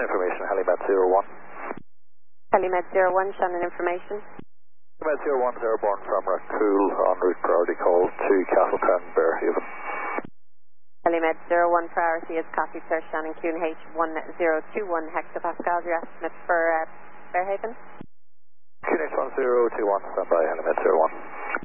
information, Helimed 01. Helimed 01, Shannon information. Helimed 01 is airborne from Racool en route priority call to Castletown, Bearhaven. Helimed 01 priority is copy, sir. Shannon QNH 1021 hectopascals. Your estimate for Bearhaven? QNH 1021, stand by, Helimed 01.